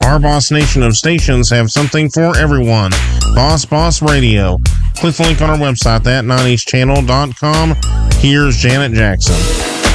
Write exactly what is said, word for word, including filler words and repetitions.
Our Boss Nation of stations have something for everyone. Boss Boss Radio. Click the link on our website, that nineties channel dot com. Here's Janet Jackson.